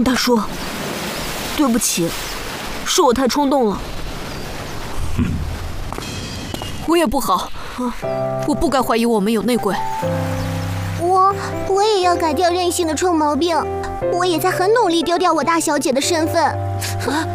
大叔，对不起，是我太冲动了。 我也不好，我不该怀疑我们有内鬼。 我也要改掉任性的臭毛病，我也在很努力丢掉我大小姐的身份。